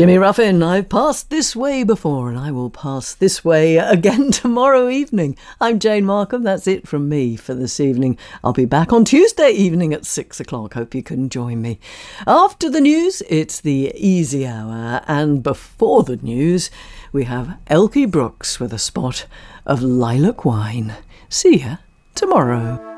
Jimmy Ruffin, I've passed this way before and I will pass this way again tomorrow evening. I'm Jane Markham. That's it from me for this evening. I'll be back on Tuesday evening at 6 o'clock. Hope you can join me. After the news, it's the Easy Hour. And before the news, we have Elkie Brooks with a spot of lilac wine. See ya tomorrow.